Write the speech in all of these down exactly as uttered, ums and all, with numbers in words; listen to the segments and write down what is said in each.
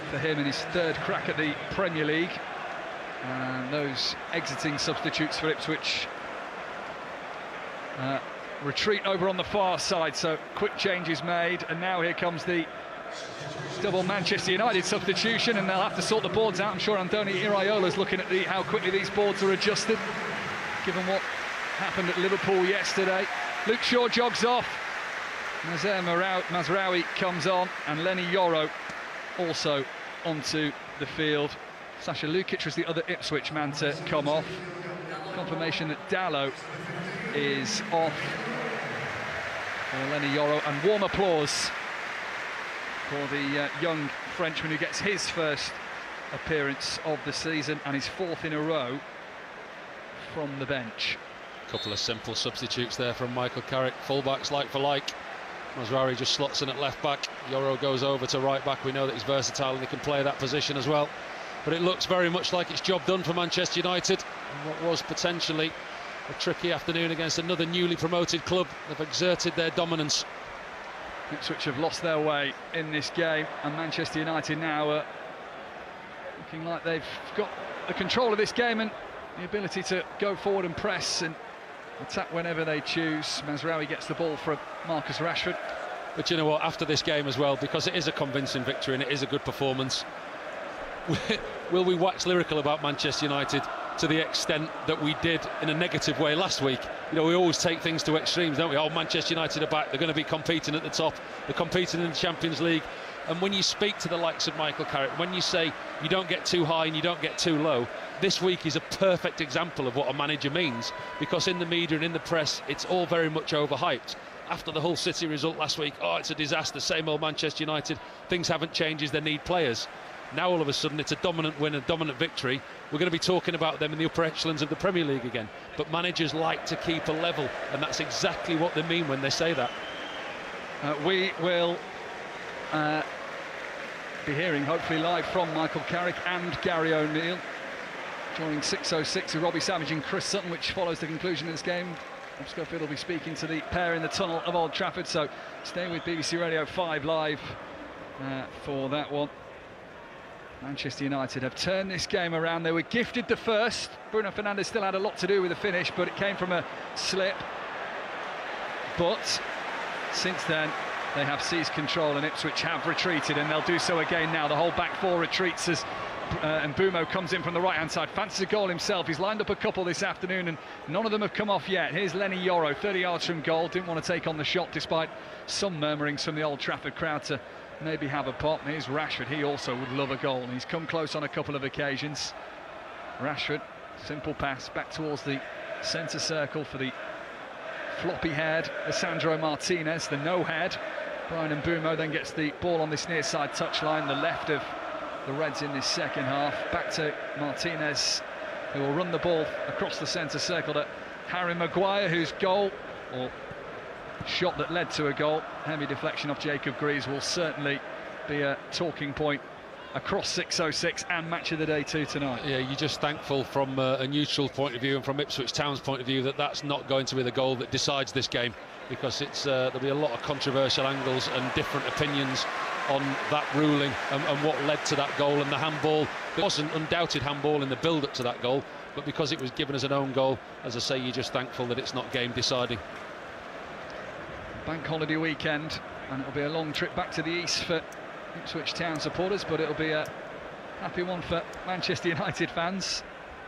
for him in his third crack at the Premier League. And those exiting substitutes for Ipswich uh, retreat over on the far side, so quick changes made, and now here comes the double Manchester United substitution, and they'll have to sort the boards out. I'm sure Andoni Iraola's looking at the, how quickly these boards are adjusted, given what happened at Liverpool yesterday. Luke Shaw jogs off, Nazer Mazraoui comes on, and Lenny Yoro also onto the field. Sasha Lukic was the other Ipswich man to come off. Confirmation that Dalot is off for Lenny Yoro, and warm applause for the uh, young Frenchman who gets his first appearance of the season and his fourth in a row from the bench. A couple of simple substitutes there from Michael Carrick, fullbacks like for like. Mazraoui just slots in at left back, Yoro goes over to right back. We know that he's versatile and he can play that position as well. But it looks very much like it's job done for Manchester United. And what was potentially a tricky afternoon against another newly promoted club, they've exerted their dominance. Ipswich have lost their way in this game, and Manchester United now are looking like they've got the control of this game and the ability to go forward and press and attack whenever they choose. Mazraoui gets the ball from Marcus Rashford. But you know what, after this game as well, because it is a convincing victory and it is a good performance, will we wax lyrical about Manchester United to the extent that we did in a negative way last week? You know, we always take things to extremes, don't we? Oh, Manchester United are back, they're going to be competing at the top, they're competing in the Champions League. And when you speak to the likes of Michael Carrick, when you say you don't get too high and you don't get too low, this week is a perfect example of what a manager means, because in the media and in the press, it's all very much overhyped. After the Hull City result last week, oh, it's a disaster, same old Manchester United, things haven't changed, they need players. Now all of a sudden it's a dominant win, a dominant victory. We're going to be talking about them in the upper echelons of the Premier League again. But managers like to keep a level, and that's exactly what they mean when they say that. Uh, we will uh, be hearing, hopefully live, from Michael Carrick and Gary O'Neill. Joining six oh six with Robbie Savage and Chris Sutton, which follows the conclusion of this game. Rob Schofield will be speaking to the pair in the tunnel of Old Trafford, so stay with B B C Radio five Live uh, for that one. Manchester United have turned this game around. They were gifted the first. Bruno Fernandes still had a lot to do with the finish, but it came from a slip. But since then, they have seized control, and Ipswich have retreated, and they'll do so again now. The whole back four retreats as uh, Mbeumo comes in from the right-hand side, fancies a goal himself. He's lined up a couple this afternoon, and none of them have come off yet. Here's Lenny Yoro, thirty yards from goal. Didn't want to take on the shot, despite some murmurings from the Old Trafford crowd to maybe have a pop. Here's Rashford, he also would love a goal, and he's come close on a couple of occasions. Rashford, simple pass back towards the centre circle for the floppy-haired Alessandro Martinez, the no-head. Brian Mbeumo then gets the ball on this near side touchline, the left of the Reds in this second half. Back to Martinez, who will run the ball across the centre circle to Harry Maguire, whose goal, or shot that led to a goal, heavy deflection off Jacob Greaves, will certainly be a talking point across six oh six and Match of the Day two tonight. Yeah, you're just thankful from uh, a neutral point of view and from Ipswich Town's point of view that that's not going to be the goal that decides this game, because it's uh, there'll be a lot of controversial angles and different opinions on that ruling and, and what led to that goal and the handball. It wasn't undoubted handball in the build-up to that goal, but because it was given as an own goal, as I say, you're just thankful that it's not game deciding. Bank holiday weekend, and it'll be a long trip back to the east for Ipswich Town supporters, but it'll be a happy one for Manchester United fans,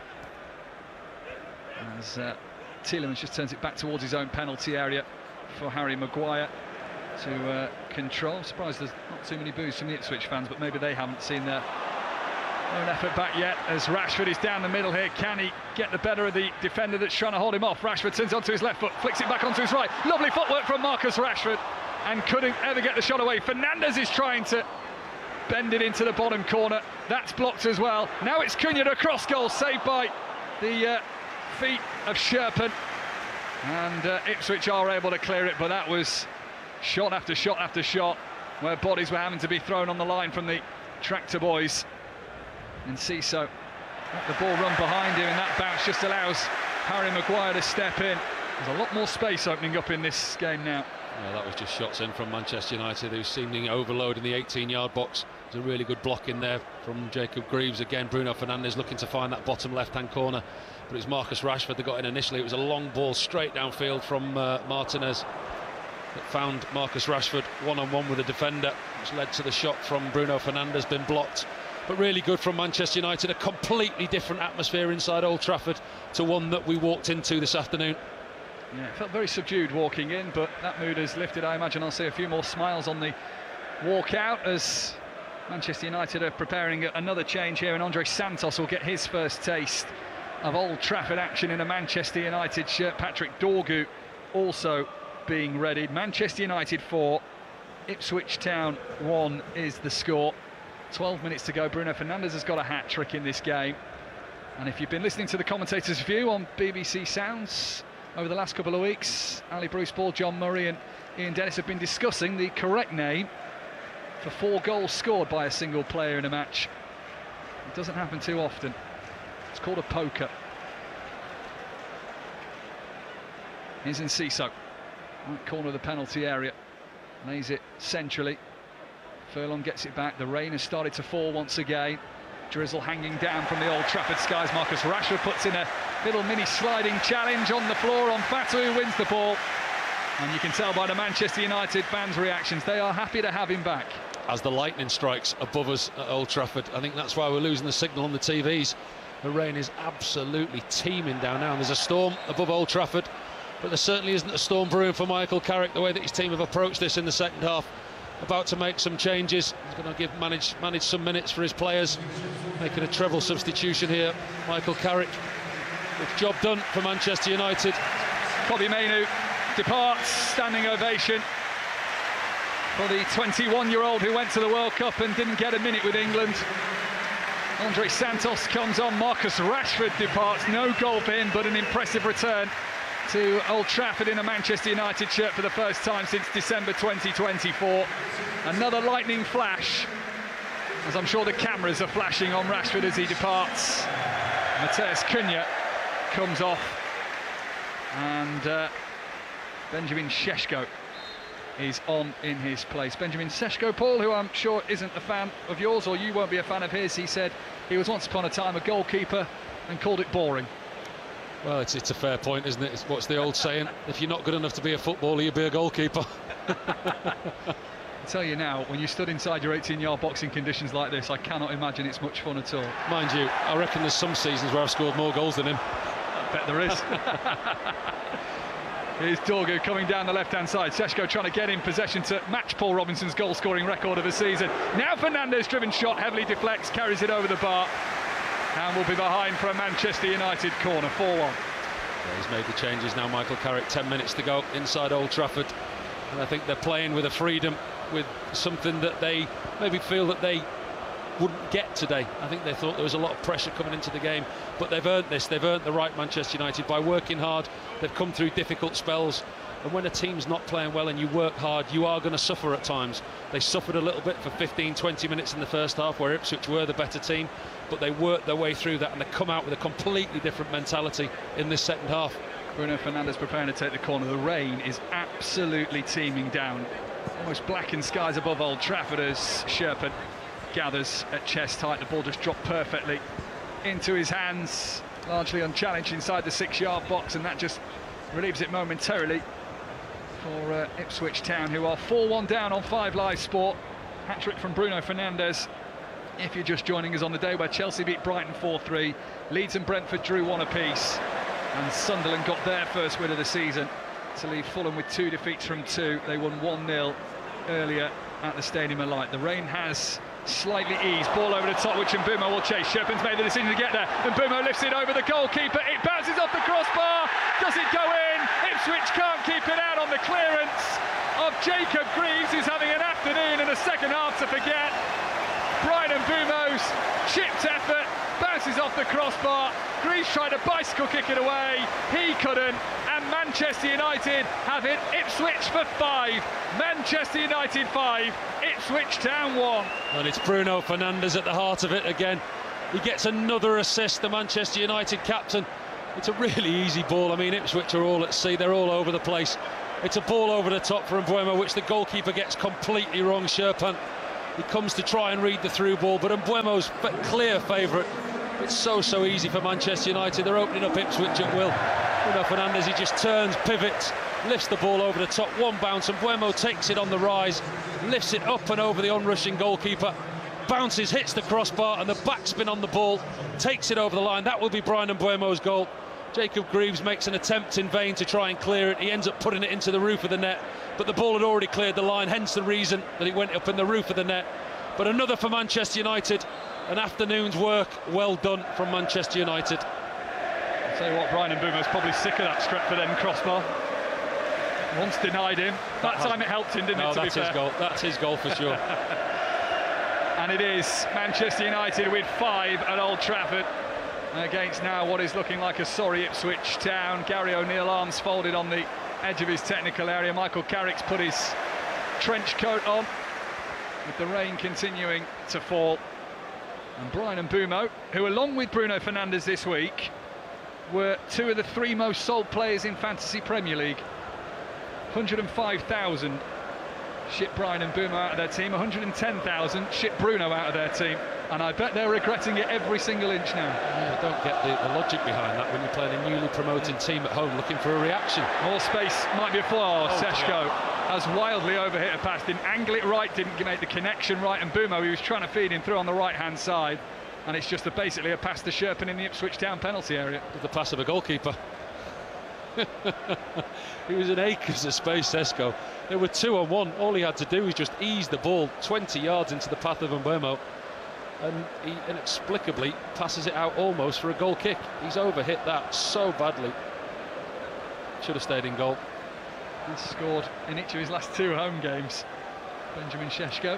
as uh, Tielemans just turns it back towards his own penalty area for Harry Maguire to uh, control. I'm surprised there's not too many boos from the Ipswich fans, but maybe they haven't seen their own effort back yet, as Rashford is down the middle here. Can he get the better of the defender that's trying to hold him off? Rashford turns onto his left foot, flicks it back onto his right. Lovely footwork from Marcus Rashford, and couldn't ever get the shot away. Fernandes is trying to bend it into the bottom corner. That's blocked as well. Now it's Cunha, a cross goal saved by the uh, feet of Sherpen, and uh, Ipswich are able to clear it, but that was shot after shot after shot where bodies were having to be thrown on the line from the tractor boys. And Ciso let the ball run behind him, and that bounce just allows Harry Maguire to step in. There's a lot more space opening up in this game now. Yeah, that was just shots in from Manchester United, who's seeming overload in the eighteen yard box. There's a really good block in there from Jacob Greaves. Again, Bruno Fernandes looking to find that bottom left-hand corner, but it was Marcus Rashford that got in initially. It was a long ball straight downfield from uh, Martinez that found Marcus Rashford one-on-one with a defender, which led to the shot from Bruno Fernandes, been blocked. But really good from Manchester United, a completely different atmosphere inside Old Trafford to one that we walked into this afternoon. Yeah, it felt very subdued walking in, but that mood has lifted. I imagine I'll see a few more smiles on the walk out as Manchester United are preparing another change here, and Andre Santos will get his first taste of Old Trafford action in a Manchester United shirt. Patrick Dorgu also being readied. Manchester United four, Ipswich Town one is the score. twelve minutes to go. Bruno Fernandes has got a hat-trick in this game, and if you've been listening to the commentators' view on B B C Sounds over the last couple of weeks, Ali Bruce Ball, John Murray and Ian Dennis have been discussing the correct name for four goals scored by a single player in a match. It doesn't happen too often. It's called a poker. Here's Enciso, right corner of the penalty area, lays it centrally. Furlong gets it back. The rain has started to fall once again. Drizzle hanging down from the Old Trafford skies. Marcus Rashford puts in a little mini sliding challenge on the floor on Fatu, who wins the ball. And you can tell by the Manchester United fans' reactions, they are happy to have him back. As the lightning strikes above us at Old Trafford, I think that's why we're losing the signal on the T Vs. The rain is absolutely teeming down now, and there's a storm above Old Trafford, but there certainly isn't a storm brewing for Michael Carrick, the way that his team have approached this in the second half. About to make some changes. He's going to give manage manage some minutes for his players, making a treble substitution here. Michael Carrick, with job done for Manchester United. Kobbie Mainoo departs, standing ovation for the twenty-one-year-old who went to the World Cup and didn't get a minute with England. Andre Santos comes on. Marcus Rashford departs. No goal for him, but an impressive return to Old Trafford in a Manchester United shirt for the first time since December twenty twenty-four. Another lightning flash, as I'm sure the cameras are flashing on Rashford as he departs. Matheus Cunha comes off, and uh, Benjamin Šeško is on in his place. Benjamin Šeško, Paul, who I'm sure isn't a fan of yours, or you won't be a fan of his. He said he was once upon a time a goalkeeper and called it boring. Well, it's, it's a fair point, isn't it? It's, what's the old saying? If you're not good enough to be a footballer, you be a goalkeeper. I tell you now, when you stood inside your eighteen-yard boxing conditions like this, I cannot imagine it's much fun at all. Mind you, I reckon there's some seasons where I've scored more goals than him. I bet there is. Here's Dorgu coming down the left-hand side. Šeško trying to get in possession to match Paul Robinson's goal-scoring record of the season. Now Fernandes, driven shot, heavily deflects, carries it over the bar, and will be behind for a Manchester United corner, four one. Yeah, he's made the changes now, Michael Carrick. ten minutes to go inside Old Trafford, and I think they're playing with a freedom, with something that they maybe feel that they wouldn't get today. I think they thought there was a lot of pressure coming into the game, but they've earned this. They've earned the right, Manchester United, by working hard. They've come through difficult spells, and when a team's not playing well and you work hard, you are going to suffer at times. They suffered a little bit for fifteen, twenty minutes in the first half, where Ipswich were the better team, but they worked their way through that, and they come out with a completely different mentality in this second half. Bruno Fernandes preparing to take the corner. The rain is absolutely teeming down. Almost blackened skies above Old Trafford as Sherpen gathers at chest height. The ball just dropped perfectly into his hands, largely unchallenged inside the six-yard box, and that just relieves it momentarily for uh, Ipswich Town, who are four one down on Five Live Sport. Hat-trick from Bruno Fernandes. If you're just joining us on the day where Chelsea beat Brighton four three, Leeds and Brentford drew one apiece, and Sunderland got their first win of the season to leave Fulham with two defeats from two. They won one nil earlier at the Stadium of Light. The rain has slightly eased. Ball over the top, which Mbeumo will chase. Sherpen's made the decision to get there. Mbeumo lifts it over the goalkeeper. It bounces off the crossbar. Does it go in? Ipswich can't keep it out on the clearance of Jacob Greaves, who's having an afternoon and a second half to forget. Bryan Mbeumo's chipped effort bounces off the crossbar. Greaves tried to bicycle kick it away. He couldn't. And Manchester United have hit Ipswich for five. Manchester United five, Ipswich Town one. And it's Bruno Fernandes at the heart of it again. He gets another assist, the Manchester United captain. It's a really easy ball. I mean, Ipswich are all at sea. They're all over the place. It's a ball over the top for Mbeumo, which the goalkeeper gets completely wrong, Sherpan. He comes to try and read the through ball, but Mbeumo's clear favourite. It's so, so easy for Manchester United. They're opening up Ipswich at will. Bruno Fernandes, he just turns, pivots, lifts the ball over the top, one bounce, and Mbeumo takes it on the rise, lifts it up and over the onrushing goalkeeper, bounces, hits the crossbar, and the backspin on the ball takes it over the line. That will be Bryan Mbeumo's goal. Jacob Greaves makes an attempt in vain to try and clear it. He ends up putting it into the roof of the net, but the ball had already cleared the line, hence the reason that it went up in the roof of the net. But another for Manchester United. An afternoon's work well done from Manchester United. I'll tell you what, Bryan Mbeumo's probably sick of that Stretford end crossbar. Once denied him. That, that time has, it helped him, didn't no, it, to that's be his fair? goal. That's his goal for sure. And it is Manchester United with five at Old Trafford against now what is looking like a sorry Ipswich Town. Gary O'Neill, arms folded on the edge of his technical area. Michael Carrick's put his trench coat on, with the rain continuing to fall. And Bryan Mbeumo, who along with Bruno Fernandes this week were two of the three most sold players in Fantasy Premier League. one hundred and five thousand shipped Bryan Mbeumo out of their team, one hundred and ten thousand shipped Bruno out of their team, and I bet they're regretting it every single inch now. Yeah, I don't get the, the logic behind that when you're playing a newly promoted team at home looking for a reaction. More space might be a flaw. Oh, Seshko yeah. has wildly overhit a pass, didn't angle it right, didn't make the connection right, and Mbeumo, he was trying to feed him through on the right hand side, and it's just a, basically a pass to Sherpen in the Ipswich Town penalty area. With the pass of a goalkeeper. He was in acres of space, Seshko. There were two on one. All he had to do was just ease the ball twenty yards into the path of Mbeumo, and he inexplicably passes it out almost for a goal kick. He's overhit that so badly. Should have stayed in goal. He's scored in each of his last two home games, Benjamin Seshko.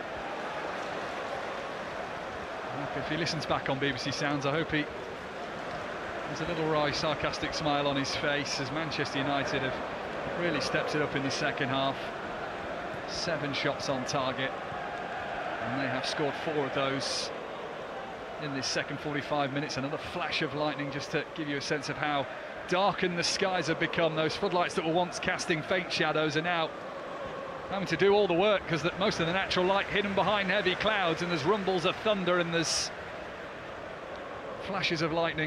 If he listens back on B B C Sounds, I hope he has a little wry, sarcastic smile on his face, as Manchester United have really stepped it up in the second half. Seven shots on target, and they have scored four of those in this second forty-five minutes. Another flash of lightning just to give you a sense of how darkened the skies have become. Those floodlights that were once casting faint shadows are now having to do all the work, because that most of the natural light hidden behind heavy clouds, and there's rumbles of thunder and there's flashes of lightning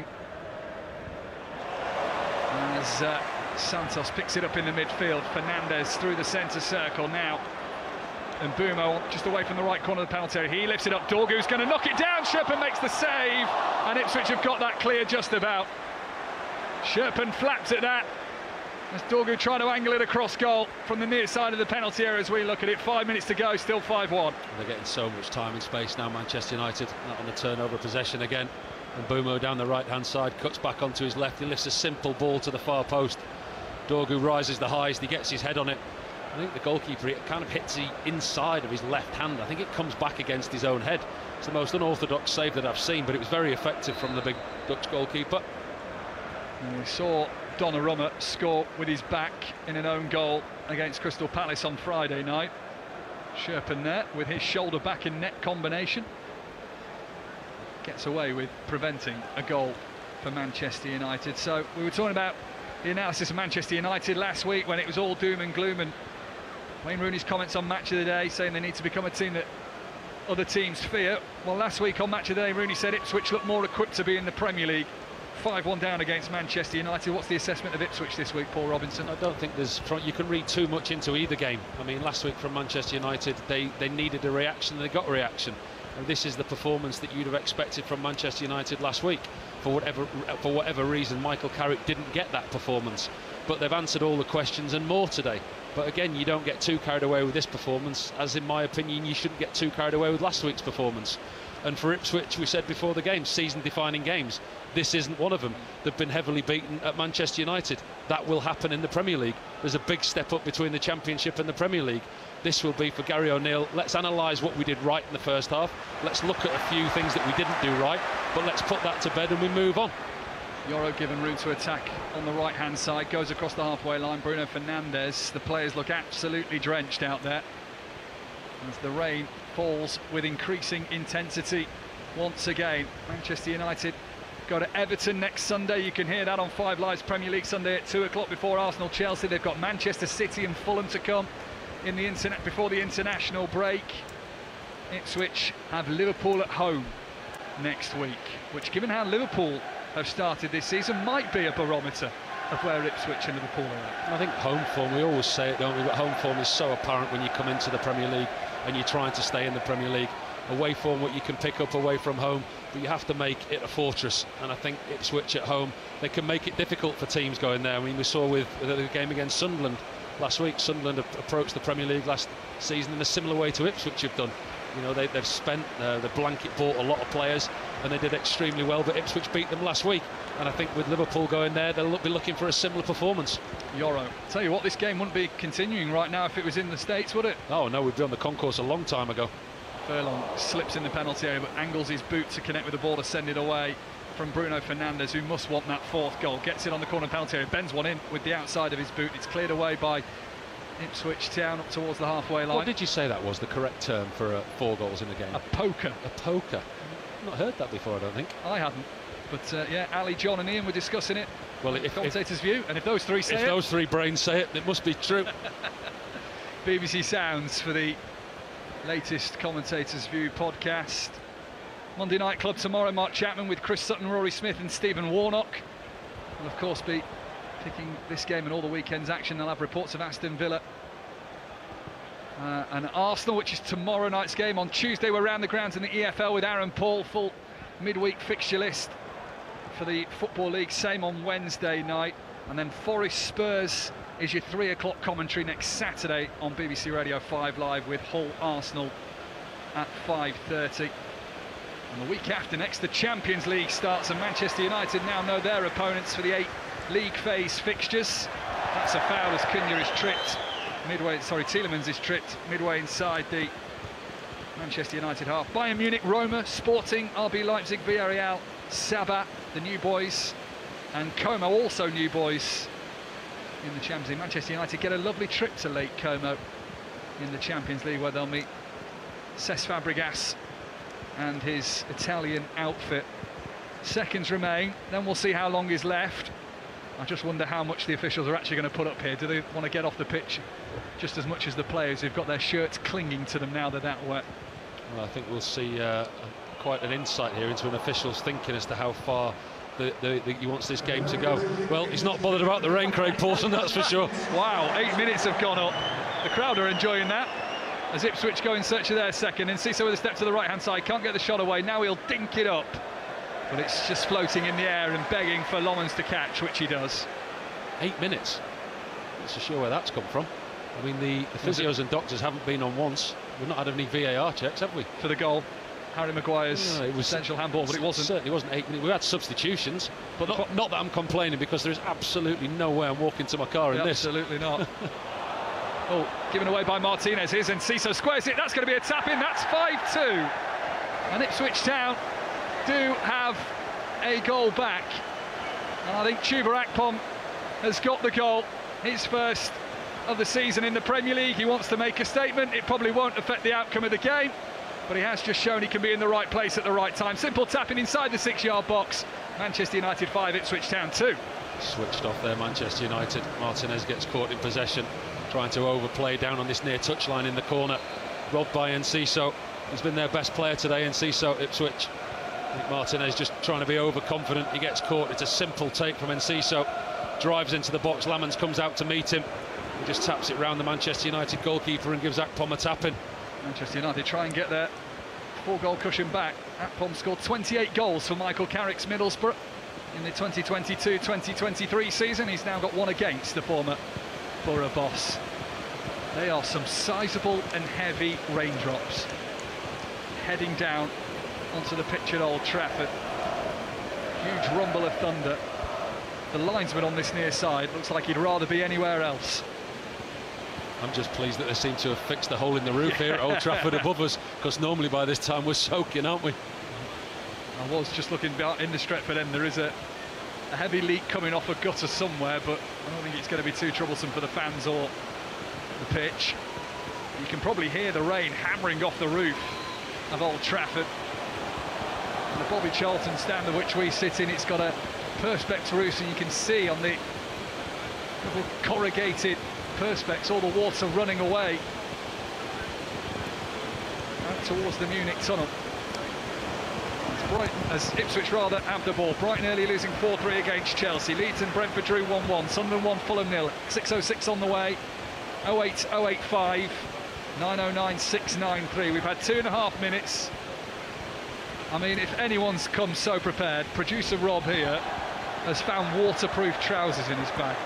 as uh, Santos picks it up in the midfield. Fernandes through the centre circle now, and Mbeumo just away from the right corner of the penalty area. He lifts it up, Dorgu's going to knock it down, Sherpen makes the save, and Ipswich have got that clear just about. Sherpen flaps at that as Dorgu trying to angle it across goal from the near side of the penalty area as we look at it. Five minutes to go, still five one. They're getting so much time and space now, Manchester United, on the turnover possession again. And Mbeumo down the right-hand side, cuts back onto his left. He lifts a simple ball to the far post. Dorgu rises the highest, he gets his head on it. I think the goalkeeper, it kind of hits the inside of his left hand. I think it comes back against his own head. It's the most unorthodox save that I've seen, but it was very effective from the big Dutch goalkeeper. And we saw Donnarumma score with his back in an own goal against Crystal Palace on Friday night. Sherpen there with his shoulder back in net combination gets away with preventing a goal for Manchester United. So we were talking about the analysis of Manchester United last week when it was all doom and gloom, and Wayne Rooney's comments on Match of the Day saying they need to become a team that other teams fear. Well, last week on Match of the Day, Rooney said Ipswich looked more equipped to be in the Premier League. five one down against Manchester United. What's the assessment of Ipswich this week, Paul Robinson? I don't think there's you can read too much into either game. I mean, last week from Manchester United, they they needed a reaction, and they got a reaction. And this is the performance that you'd have expected from Manchester United last week. For whatever for whatever reason, Michael Carrick didn't get that performance, but they've answered all the questions and more today. But again, you don't get too carried away with this performance, as in my opinion you shouldn't get too carried away with last week's performance. And for Ipswich, we said before the game, season-defining games. This isn't one of them. They've been heavily beaten at Manchester United. That will happen in the Premier League. There's a big step up between the Championship and the Premier League. This will be for Gary O'Neill. Let's analyse what we did right in the first half. Let's look at a few things that we didn't do right, but let's put that to bed and we move on. Yoro given room to attack on the right-hand side, goes across the halfway line. Bruno Fernandes, the players look absolutely drenched out there as the rain falls with increasing intensity once again. Manchester United go to Everton next Sunday. You can hear that on Five Live's Premier League Sunday at two o'clock before Arsenal Chelsea. They've got Manchester City and Fulham to come in the internet before the international break. Ipswich have Liverpool at home next week, which, given how Liverpool have started this season, might be a barometer of where Ipswich and Liverpool are at. I think home form, we always say it, don't we, but home form is so apparent when you come into the Premier League and you're trying to stay in the Premier League. Away form, what you can pick up away from home, but you have to make it a fortress, and I think Ipswich at home, they can make it difficult for teams going there. I mean, we saw with, with the game against Sunderland last week. Sunderland approached the Premier League last season in a similar way to Ipswich have done. You know, they, they've spent, uh, the blanket bought a lot of players, and they did extremely well, but Ipswich beat them last week, and I think with Liverpool going there, they'll look, be looking for a similar performance. Yoro, tell you what, this game wouldn't be continuing right now if it was in the States, would it? Oh no, we'd be on the concourse a long time ago. Furlong slips in the penalty area, but angles his boot to connect with the ball to send it away from Bruno Fernandes, who must want that fourth goal. Gets it on the corner penalty area, bends one in with the outside of his boot. It's cleared away by Ipswich Town up towards the halfway line. What did you say that was the correct term for uh, four goals in a game? A poker. A poker. I've not heard that before, I don't think. I hadn't. But uh, yeah, Ali, John and Ian were discussing it. Well, if commentators' if, view, and if those three say if it, those three brains say it, it must be true. B B C Sounds for the latest Commentators' View podcast. Monday Night Club tomorrow, Mark Chapman with Chris Sutton, Rory Smith and Stephen Warnock. Will of course be picking this game and all the weekend's action. They'll have reports of Aston Villa uh, and Arsenal, which is tomorrow night's game. On Tuesday we're round the grounds in the E F L with Aaron Paul. Full midweek fixture list for the Football League, same on Wednesday night. And then Forest Spurs is your three o'clock commentary next Saturday on B B C Radio five Live with Hull Arsenal at five thirty. And the week after next, the Champions League starts, and Manchester United now know their opponents for the eight league phase fixtures. That's a foul as Cunha is tripped midway, sorry, Tielemans is tripped midway inside the Manchester United half. Bayern Munich, Roma, Sporting, R B Leipzig, Villarreal, Sabah, the new boys, and Como, also new boys in the Champions League. Manchester United get a lovely trip to Lake Como in the Champions League, where they'll meet Cesc Fabregas and his Italian outfit. Seconds remain, then we'll see how long is left. I just wonder how much the officials are actually going to put up here. Do they want to get off the pitch just as much as the players who've got their shirts clinging to them now they're that wet? Well, I think we'll see uh, quite an insight here into an official's thinking as to how far the, the, the, he wants this game to go. Well, he's not bothered about the rain, Craig Pawson, that's for sure. Wow, eight minutes have gone up. The crowd are enjoying that. As Ipswich go in search of their second, and Cisse with a step to the right-hand side, can't get the shot away. Now he'll dink it up, but it's just floating in the air and begging for Lomans to catch, which he does. Eight minutes. Not so sure where that's come from. I mean, the, the physios and doctors haven't been on once. We've not had any V A R checks, have we? For the goal, Harry Maguire's no, it was essential handball, but it wasn't. Certainly wasn't eight minutes. We had substitutions, but not, not that I'm complaining, because there is absolutely no way I'm walking to my car in yeah, this. Absolutely not. Oh, given away by Martinez. Here's Enciso squares it. That's going to be a tap in. That's five two. And Ipswich Town do have a goal back. And I think Chuba Akpom has got the goal. His first of the season in the Premier League. He wants to make a statement. It probably won't affect the outcome of the game, but he has just shown he can be in the right place at the right time. Simple tapping inside the six-yard box. Manchester United five, Ipswich Town two. Switched off there, Manchester United. Martinez gets caught in possession, trying to overplay down on this near touchline in the corner. Robbed by Enciso. He's been their best player today, Enciso, Ipswich. I think Martinez just trying to be overconfident. He gets caught. It's a simple take from Enciso. Drives into the box. Lamans comes out to meet him. He just taps it round the Manchester United goalkeeper and gives Akpom a tap-in. Manchester United try and get their four-goal cushion back. Akpom scored twenty-eight goals for Michael Carrick's Middlesbrough in the twenty twenty-two twenty twenty-three season. He's now got one against the former Borough boss. They are some sizable and heavy raindrops heading down onto the pitch at Old Trafford. Huge rumble of thunder. The linesman on this near side looks like he'd rather be anywhere else. I'm just pleased that they seem to have fixed the hole in the roof yeah. here at Old Trafford above us, because normally by this time we're soaking, aren't we? I was just looking in the Stretford end. There is a, a heavy leak coming off a gutter somewhere, but I don't think it's going to be too troublesome for the fans or the pitch. You can probably hear the rain hammering off the roof of Old Trafford. And the Bobby Charlton stand of which we sit in, it's got a perspex roof, and you can see on the little corrugated perspex all the water running away. towards the Munich tunnel. As, Brighton, as Ipswich rather have the ball. Brighton early losing four three against Chelsea. Leeds and Brentford drew one one. Sunderland one, Fulham nil. six oh six on the way. oh eight oh eight five. nine oh nine six nine three. We've had two and a half minutes. I mean, if anyone's come so prepared, producer Rob here has found waterproof trousers in his bag.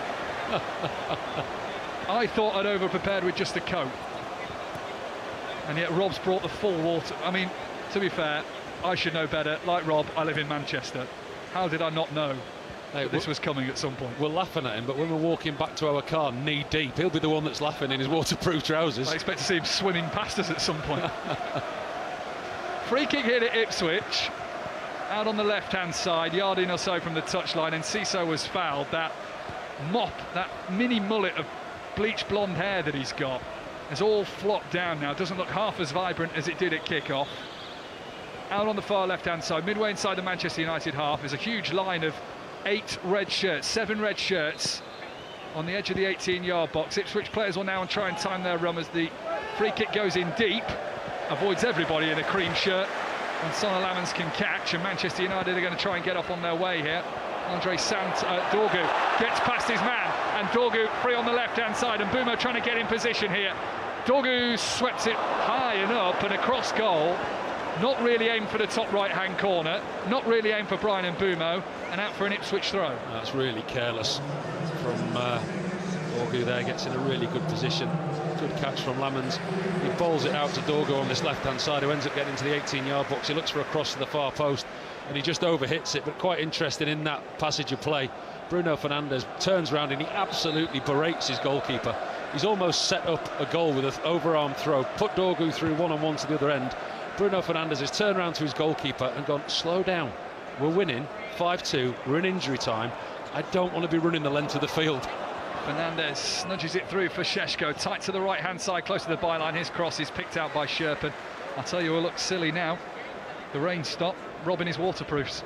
I thought I'd over-prepared with just a coat. And yet Rob's brought the full water. I mean, to be fair, I should know better. Like Rob, I live in Manchester. How did I not know hey, that this was coming at some point? We're laughing at him, but when we're walking back to our car knee deep, he'll be the one that's laughing in his waterproof trousers. I expect to see him swimming past us at some point. Free kick here to Ipswich. Out on the left-hand side, yard in or so from the touchline, and Ciso was fouled. That mop, that mini mullet of bleached blonde hair that he's got has all flopped down now. Doesn't look half as vibrant as it did at kick-off. Out on the far left-hand side, midway inside the Manchester United half, is a huge line of eight red shirts, seven red shirts on the edge of the eighteen-yard box. Ipswich players will now try and time their run as the free kick goes in deep, avoids everybody in a cream shirt, and Sonny Lamans can catch, and Manchester United are going to try and get off on their way here. Andre Sant, uh, Dorgu gets past his man, and Dorgu free on the left-hand side, and Mbeumo trying to get in position here. Dorgu swept it high and up and across goal. Not really aimed for the top right-hand corner, not really aimed for Bryan Mbeumo, and out for an Ipswich throw. That's really careless from uh, Dorgu there, gets in a really good position. Good catch from Lamans. He bowls it out to Dorgu on this left-hand side, who ends up getting into the eighteen-yard box. He looks for a cross to the far post, and he just overhits it, but quite interesting in that passage of play. Bruno Fernandes turns round and he absolutely berates his goalkeeper. He's almost set up a goal with an overarm throw, put Dorgu through one-on-one to the other end. Bruno Fernandes has turned round to his goalkeeper and gone, slow down, we're winning five two, we're in injury time, I don't want to be running the length of the field. Fernandes nudges it through for Šeško, tight to the right-hand side, close to the byline. His cross is picked out by Sherpen. I'll tell you, it looks silly now. The rain stopped, Robin his waterproofs.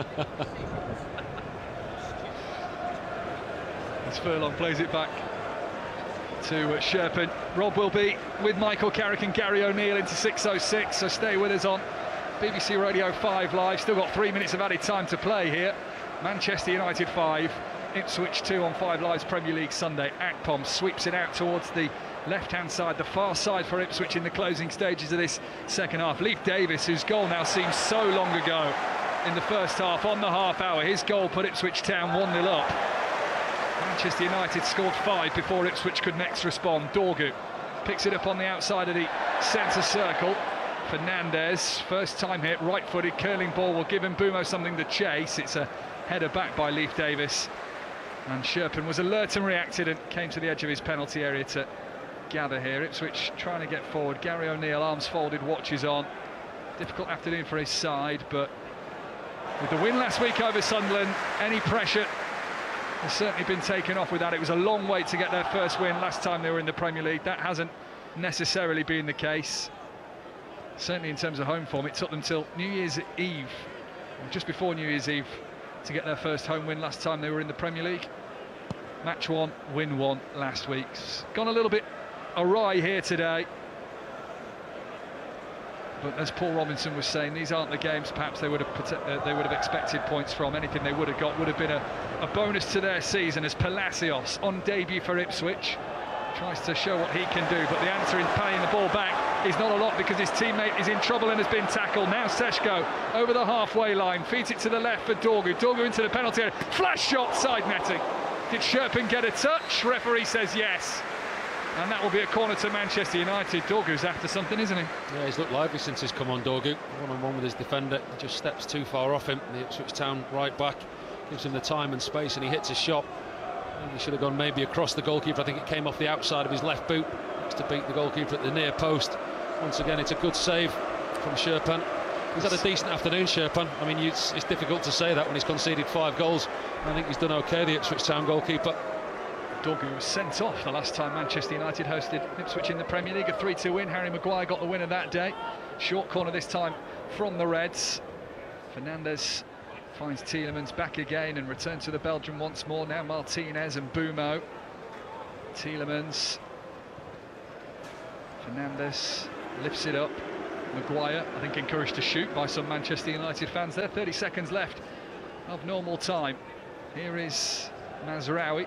As Furlong plays it back to uh, Sherpen. Rob will be with Michael Carrick and Gary O'Neill into six oh six, so stay with us on B B C Radio five Live. Still got three minutes of added time to play here. Manchester United five, Ipswich two on five Live's Premier League Sunday. Akpom sweeps it out towards the left-hand side, the far side for Ipswich in the closing stages of this second half. Leif Davis, whose goal now seems so long ago in the first half, on the half hour. His goal put Ipswich Town one nil up. Manchester United scored five before Ipswich could next respond. Dorgu picks it up on the outside of the centre circle. Fernandes, first time hit, right-footed, curling ball will give Mbeumo something to chase. It's a header back by Leif Davis. And Sherpen was alert and reacted and came to the edge of his penalty area to gather here. Ipswich trying to get forward. Gary O'Neill, arms folded, watches on. Difficult afternoon for his side, but with the win last week over Sunderland, any pressure has certainly been taken off with that. It was a long wait to get their first win last time they were in the Premier League. That hasn't necessarily been the case. Certainly in terms of home form, it took them till New Year's Eve, just before New Year's Eve, to get their first home win last time they were in the Premier League. Match one, win one last week. It's gone a little bit awry here today. But as Paul Robinson was saying, these aren't the games perhaps they would have uh, they would have expected points from. Anything they would have got would have been a, a bonus to their season, as Palacios, on debut for Ipswich, tries to show what he can do, but the answer in paying the ball back is not a lot, because his teammate is in trouble and has been tackled. Now Šeško over the halfway line, feeds it to the left for Dorgu. Dorgu into the penalty area, flash shot, side netting. Did Sherpen get a touch? Referee says yes. And that will be a corner to Manchester United. Dorgu's after something, isn't he? Yeah, he's looked lively since he's come on, Dorgu. One-on-one with his defender. He just steps too far off him. The Ipswich Town right back gives him the time and space, and he hits a shot. He should have gone maybe across the goalkeeper. I think it came off the outside of his left boot to beat the goalkeeper at the near post. Once again, it's a good save from Sherpen. He's had a decent afternoon, Sherpen. I mean, it's, it's difficult to say that when he's conceded five goals. I think he's done OK, the Ipswich Town goalkeeper. Dorgu was sent off the last time Manchester United hosted Ipswich in the Premier League. A three two win. Harry Maguire got the winner that day. Short corner this time from the Reds. Fernandes finds Tielemans back again and returns to the Belgium once more. Now Martinez and Mbeumo. Tielemans. Fernandes lifts it up. Maguire, I think, encouraged to shoot by some Manchester United fans there. thirty seconds left of normal time. Here is Mazraoui.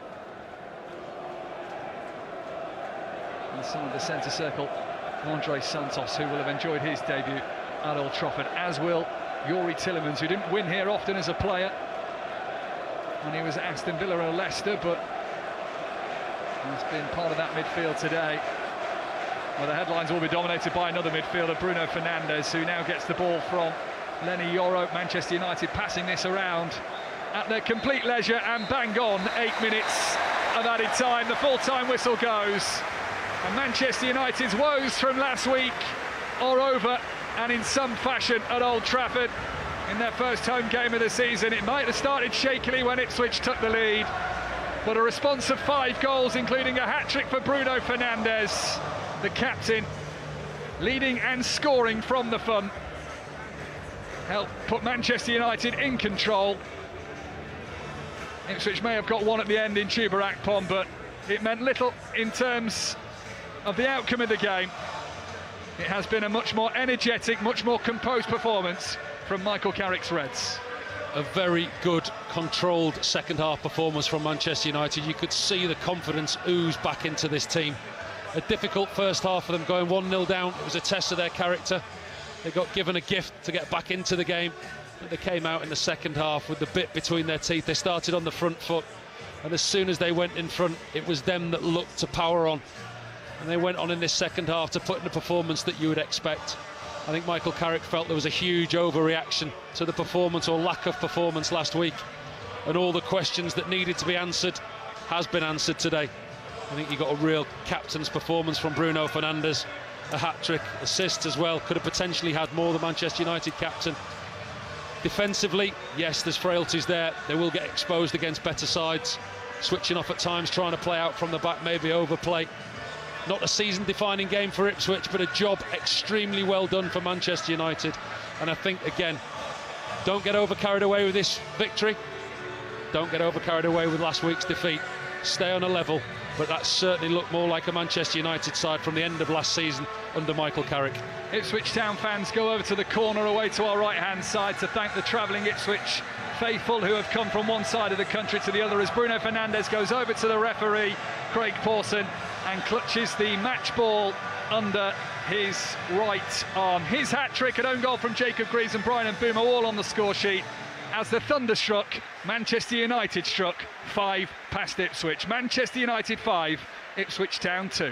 Inside the centre circle, Andre Santos, who will have enjoyed his debut at Old Trafford, as will Youri Tielemans, who didn't win here often as a player when he was at Aston Villa or Leicester, but has been part of that midfield today. Well, the headlines will be dominated by another midfielder, Bruno Fernandes, who now gets the ball from Lenny Yoro. Manchester United passing this around at their complete leisure, and bang on, eight minutes of added time. The full-time whistle goes, and Manchester United's woes from last week are over, and in some fashion at Old Trafford in their first home game of the season. It might have started shakily when Ipswich took the lead, but a response of five goals, including a hat-trick for Bruno Fernandes, the captain, leading and scoring from the front, helped put Manchester United in control. Ipswich may have got one at the end in Chuba Akpom, but it meant little in terms of the outcome of the game. It has been a much more energetic, much more composed performance from Michael Carrick's Reds. A very good, controlled second-half performance from Manchester United. You could see the confidence ooze back into this team. A difficult first half for them, going one nil down. It was a test of their character. They got given a gift to get back into the game, but they came out in the second half with the bit between their teeth. They started on the front foot, and as soon as they went in front, it was them that looked to power on. And they went on in this second half to put in a performance that you would expect. I think Michael Carrick felt there was a huge overreaction to the performance or lack of performance last week, and all the questions that needed to be answered has been answered today. I think you got a real captain's performance from Bruno Fernandes, a hat-trick, assist as well. Could have potentially had more, the Manchester United captain. Defensively, yes, there's frailties there. They will get exposed against better sides, switching off at times, trying to play out from the back, maybe overplay. Not a season-defining game for Ipswich, but a job extremely well done for Manchester United. And I think, again, don't get over-carried away with this victory. Don't get over-carried away with last week's defeat. Stay on a level, but that certainly looked more like a Manchester United side from the end of last season under Michael Carrick. Ipswich Town fans go over to the corner away to our right-hand side to thank the travelling Ipswich faithful who have come from one side of the country to the other, as Bruno Fernandes goes over to the referee, Craig Pawson, and clutches the match ball under his right arm. His hat-trick, an own goal from Jacob Greaves and Brian Mbeumo all on the score sheet, as the thunder struck, Manchester United struck five past Ipswich. Manchester United five, Ipswich Town two.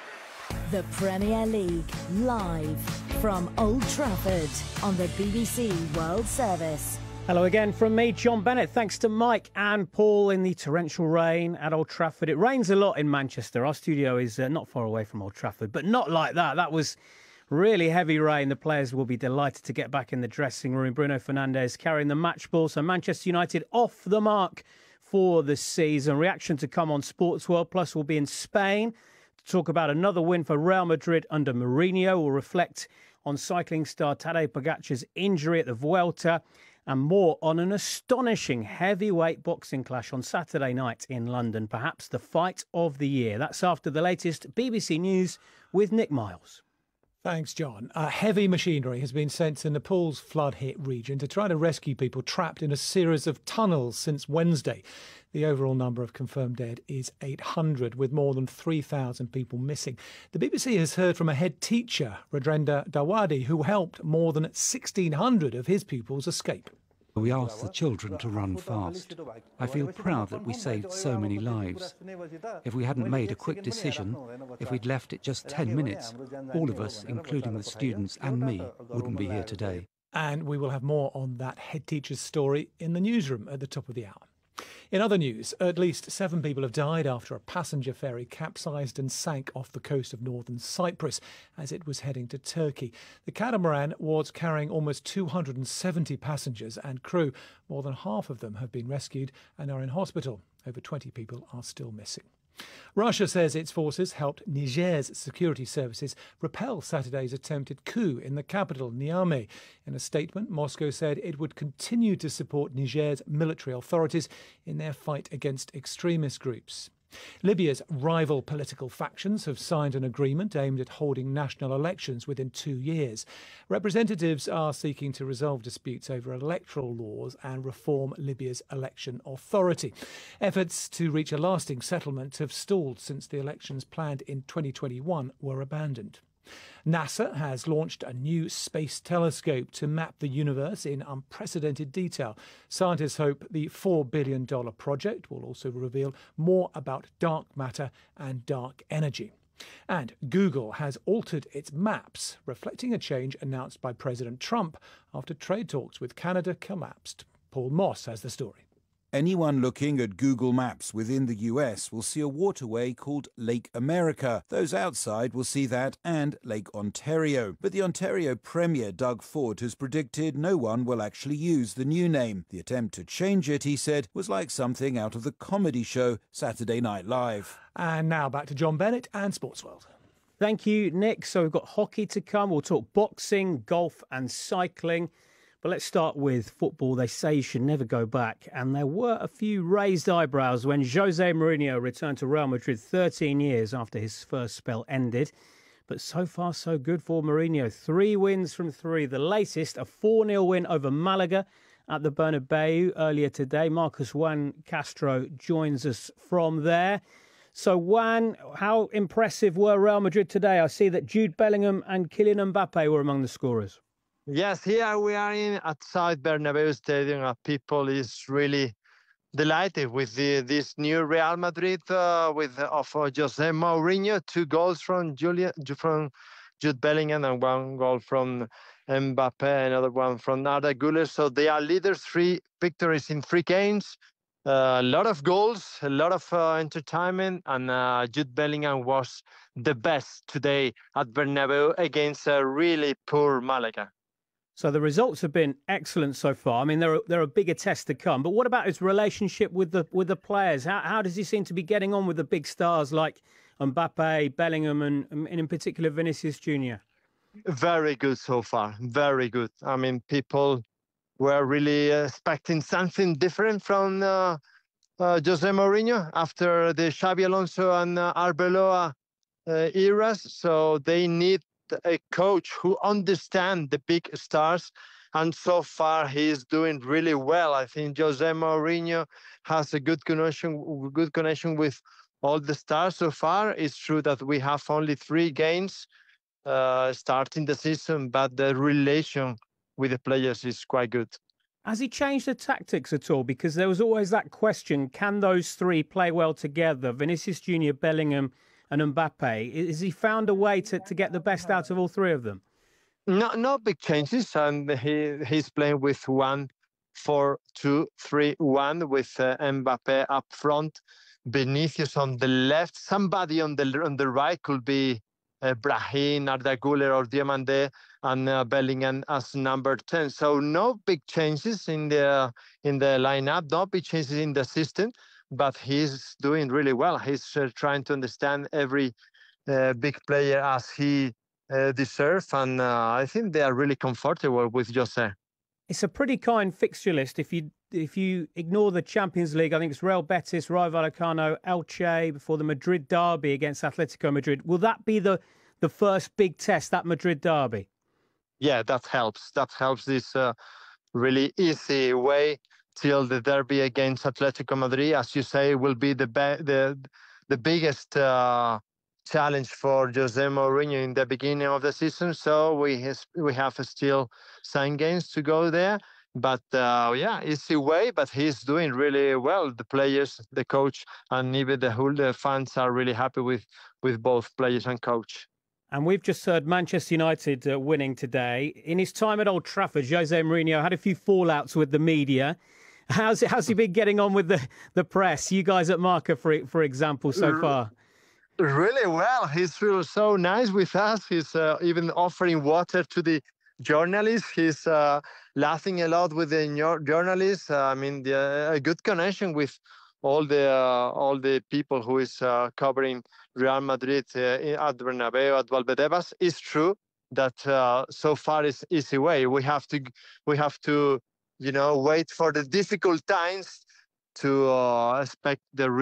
The Premier League, live from Old Trafford on the B B C World Service. Hello again from me, John Bennett. Thanks to Mike and Paul in the torrential rain at Old Trafford. It rains a lot in Manchester. Our studio is uh, not far away from Old Trafford, but not like that. That was really heavy rain. The players will be delighted to get back in the dressing room. Bruno Fernandes carrying the match ball. So Manchester United off the mark for the season. Reaction to come on Sports World. Plus we'll be in Spain to talk about another win for Real Madrid under Mourinho. We'll reflect on cycling star Tadej Pogacar's injury at the Vuelta, and more on an astonishing heavyweight boxing clash on Saturday night in London, perhaps the fight of the year. That's after the latest B B C News with Nick Miles. Thanks, John. Uh, heavy machinery has been sent to Nepal's flood-hit region to try to rescue people trapped in a series of tunnels since Wednesday. The overall number of confirmed dead is eight hundred, with more than three thousand people missing. The B B C has heard from a head teacher, Rajendra Dawadi, who helped more than sixteen hundred of his pupils escape. We asked the children to run fast. I feel proud that we saved so many lives. If we hadn't made a quick decision, if we'd left it just ten minutes, all of us, including the students and me, wouldn't be here today. And we will have more on that head teacher's story in the newsroom at the top of the hour. In other news, at least seven people have died after a passenger ferry capsized and sank off the coast of northern Cyprus as it was heading to Turkey. The catamaran was carrying almost two hundred seventy passengers and crew. More than half of them have been rescued and are in hospital. Over twenty people are still missing. Russia says its forces helped Niger's security services repel Saturday's attempted coup in the capital, Niamey. In a statement, Moscow said it would continue to support Niger's military authorities in their fight against extremist groups. Libya's rival political factions have signed an agreement aimed at holding national elections within two years. Representatives are seeking to resolve disputes over electoral laws and reform Libya's election authority. Efforts to reach a lasting settlement have stalled since the elections planned in twenty twenty-one were abandoned. NASA has launched a new space telescope to map the universe in unprecedented detail. Scientists hope the four billion dollars project will also reveal more about dark matter and dark energy. And Google has altered its maps, reflecting a change announced by President Trump after trade talks with Canada collapsed. Paul Moss has the story. Anyone looking at Google Maps within the U S will see a waterway called Lake America. Those outside will see that and Lake Ontario. But the Ontario Premier Doug Ford has predicted no one will actually use the new name. The attempt to change it, he said, was like something out of the comedy show Saturday Night Live. And now back to John Bennett and Sports World. Thank you, Nick. So we've got hockey to come. We'll talk boxing, golf and cycling. But let's start with football. They say you should never go back. And there were a few raised eyebrows when Jose Mourinho returned to Real Madrid thirteen years after his first spell ended. But so far, so good for Mourinho. Three wins from three. The latest, a four nil win over Malaga at the Bernabeu earlier today. Marcus Juan Castro joins us from there. So, Juan, how impressive were Real Madrid today? I see that Jude Bellingham and Kylian Mbappe were among the scorers. Yes, here we are in outside Bernabeu Stadium. Uh, people is really delighted with the, this new Real Madrid uh, with of uh, Jose Mourinho. Two goals from Julia, from Jude Bellingham and one goal from Mbappe, another one from Arda Güler. So they are leaders. Three victories in three games. Uh, a lot of goals, a lot of uh, entertainment, and uh, Jude Bellingham was the best today at Bernabeu against a really poor Malaga. So the results have been excellent so far. I mean, there are there are bigger tests to come. But what about his relationship with the with the players? How how does he seem to be getting on with the big stars like Mbappe, Bellingham, and, and in particular Vinicius Junior? Very good so far. Very good. I mean, people were really expecting something different from uh, uh, Jose Mourinho after the Xabi Alonso and uh, Arbeloa uh, eras. So they need a coach who understands the big stars, and so far he is doing really well. I think Jose Mourinho has a good connection, good connection with all the stars so far. It's true that we have only three games uh, starting the season, but the relation with the players is quite good. Has he changed the tactics at all? Because there was always that question: can those three play well together? Vinicius Junior, Bellingham, and Mbappe. Has he found a way to, to get the best out of all three of them? No, no big changes, and he he's playing with one, four, two, three, one with uh, Mbappe up front, Vinicius on the left. Somebody on the on the right could be uh, Brahim, Arda Güler, or Diomande, and uh, Bellingham as number ten. So no big changes in the in the lineup, no big changes in the system. But he's doing really well. He's uh, trying to understand every uh, big player as he uh, deserves, and uh, I think they are really comfortable with Jose. It's a pretty kind fixture list. If you if you ignore the Champions League, I think it's Real Betis, Rayo Vallecano, Elche before the Madrid derby against Atletico Madrid. Will that be the the first big test, that Madrid derby? Yeah, that helps. That helps this uh, really easy way till the derby against Atletico Madrid, as you say, will be the be- the the biggest uh, challenge for Jose Mourinho in the beginning of the season. So we has, we have still some games to go there, but uh, yeah, easy way. But he's doing really well. The players, the coach, and even the whole the fans are really happy with with both players and coach. And we've just heard Manchester United uh, winning today. In his time at Old Trafford, Jose Mourinho had a few fallouts with the media. How's how's he been getting on with the, the press? You guys at Marca, for for example, so far. Really well. He's really so nice with us. He's uh, even offering water to the journalists. He's uh, laughing a lot with the journalists. Uh, I mean, the, a good connection with all the uh, all the people who is uh, covering Real Madrid uh, at Bernabeu, at Valdebebas. It's true that uh, so far it's easy way. We have to we have to. you know, wait for the difficult times to uh, expect the real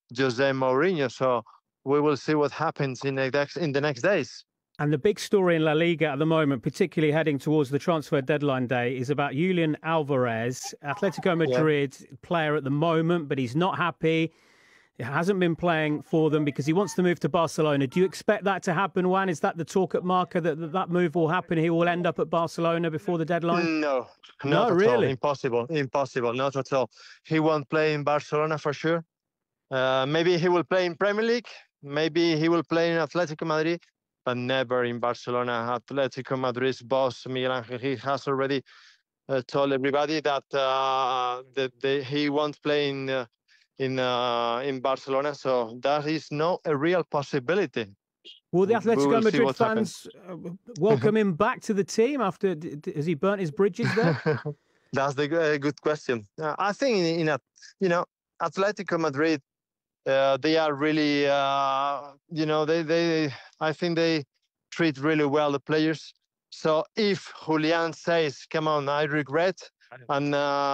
Jose Mourinho. So we will see what happens in the next, in the next days. And the big story in La Liga at the moment, particularly heading towards the transfer deadline day, is about Julian Alvarez, Atletico Madrid yeah. player at the moment, but he's not happy. He hasn't been playing for them because he wants to move to Barcelona. Do you expect that to happen, Juan? Is that the talk at Marca, that that, that move will happen? He will end up at Barcelona before the deadline? No, no, not at really? all. Impossible, impossible, not at all. He won't play in Barcelona for sure. Uh, maybe he will play in Premier League. Maybe he will play in Atletico Madrid, but never in Barcelona. Atletico Madrid's boss, Miguel Ángel, he has already uh, told everybody that, uh, that they, he won't play in uh, in uh, in Barcelona. So that is not a real possibility. Will the Atletico Madrid fans uh, welcome him back to the team after, has he burnt his bridges there? That's the uh, good question. Uh, I think in, in a, you know, Atletico Madrid, Uh, they are really, uh, you know, they, they, I think they treat really well the players. So if Julian says, come on, I regret, and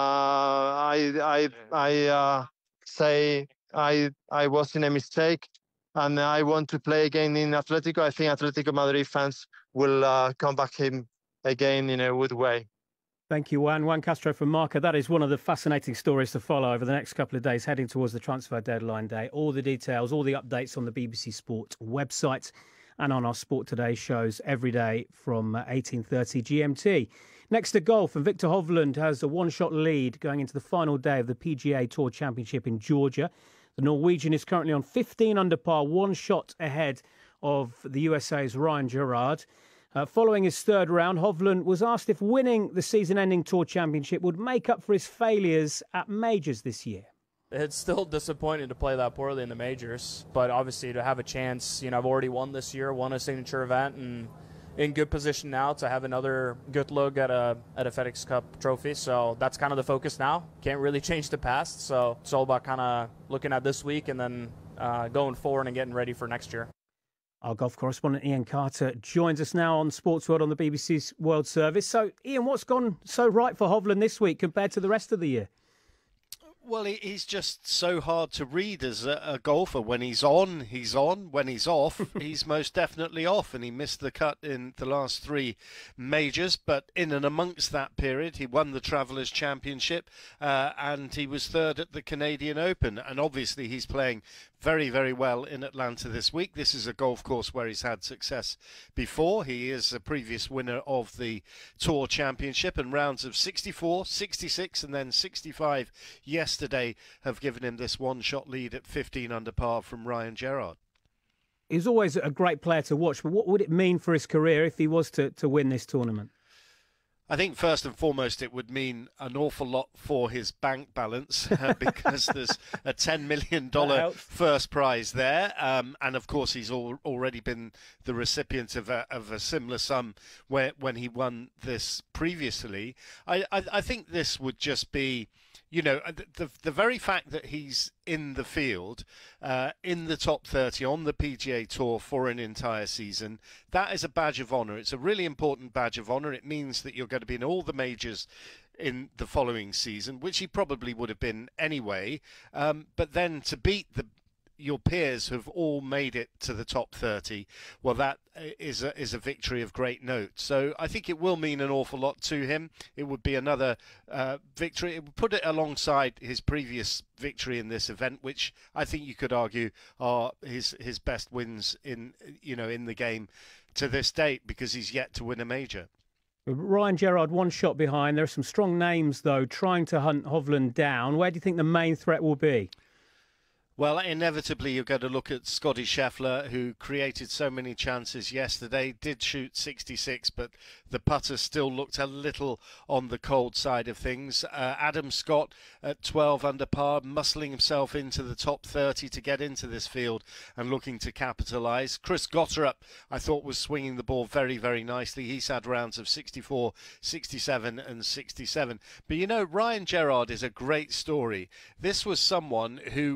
uh, I, I, I uh, say I, I was in a mistake, and I want to play again in Atletico, I think Atletico Madrid fans will uh, come back him again in a good way. Thank you, Juan. Juan Castro from Marca. That is one of the fascinating stories to follow over the next couple of days, heading towards the transfer deadline day. All the details, all the updates on the B B C Sport website and on our Sport Today shows every day from eighteen thirty G M T. Next to golf, and Victor Hovland has a one-shot lead going into the final day of the P G A Tour Championship in Georgia. The Norwegian is currently on fifteen under par, one shot ahead of the U S A's Ryan Gerard. Uh, following his third round, Hovland was asked if winning the season-ending Tour Championship would make up for his failures at majors this year. It's still disappointing to play that poorly in the majors, but obviously to have a chance, you know, I've already won this year, won a signature event, and in good position now to have another good look at a at a FedEx Cup trophy. So that's kind of the focus now. Can't really change the past, so it's all about kind of looking at this week and then uh, going forward and getting ready for next year. Our golf correspondent Ian Carter joins us now on Sports World on the B B C's World Service. So, Ian, what's gone so right for Hovland this week compared to the rest of the year? Well, he's just so hard to read as a, a golfer. When he's on, he's on. When he's off, he's most definitely off. And he missed the cut in the last three majors. But in and amongst that period, he won the Travellers' Championship uh, and he was third at the Canadian Open. And obviously he's playing very, very well in Atlanta this week. This is a golf course where he's had success before. He is a previous winner of the Tour Championship, and rounds of sixty-four, sixty-six and then sixty-five yesterday have given him this one-shot lead at fifteen under par from Ryan Gerard. He's always a great player to watch, but what would it mean for his career if he was to, to win this tournament? I think first and foremost it would mean an awful lot for his bank balance uh, because there's a ten million dollars first prize there. Um, and of course he's al already been the recipient of a, of a similar sum where, when he won this previously. I, I, I think this would just be, you know, the, the very fact that he's in the field, uh, in the top thirty on the P G A Tour for an entire season, that is a badge of honour. It's a really important badge of honour. It means that you're going to be in all the majors in the following season, which he probably would have been anyway. Um, but then to beat the your peers who've all made it to the top thirty, well, that is a, is a victory of great note. So I think it will mean an awful lot to him. It would be another uh, victory. It would put it alongside his previous victory in this event, which I think you could argue are his his best wins in you know in the game to this date, because he's yet to win a major. Ryan Gerard one shot behind. There are some strong names though trying to hunt Hovland down. Where do you think the main threat will be? Well, inevitably you're going to look at Scotty Scheffler, who created so many chances yesterday, did shoot sixty-six, but the putter still looked a little on the cold side of things. Uh, Adam Scott at twelve under par, muscling himself into the top thirty to get into this field and looking to capitalise. Chris Gotterup, I thought, was swinging the ball very, very nicely. He's had rounds of sixty-four, sixty-seven and sixty-seven. But, you know, Ryan Gerard is a great story. This was someone who wanted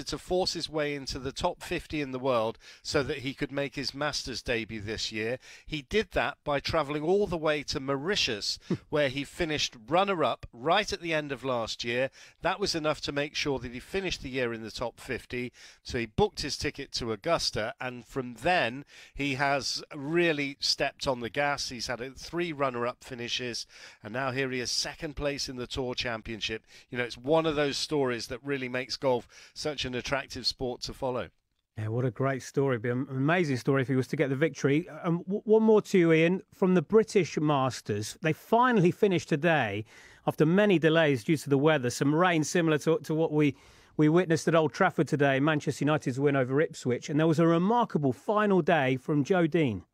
wanted to force his way into the top fifty in the world so that he could make his Masters debut this year. He did that by travelling all the way to Mauritius, where he finished runner-up right at the end of last year. That was enough to make sure that he finished the year in the top fifty. So he booked his ticket to Augusta, and from then he has really stepped on the gas. He's had three runner-up finishes, and now here he is, second place in the Tour Championship. You know, it's one of those stories that really makes golf such an attractive sport to follow. Yeah, what a great story. It'd be an amazing story if he was to get the victory. Um, w- one more to you, Ian. From the British Masters, they finally finished today after many delays due to the weather. Some rain similar to, to what we, we witnessed at Old Trafford today, Manchester United's win over Ipswich. And there was a remarkable final day from Joe Dean.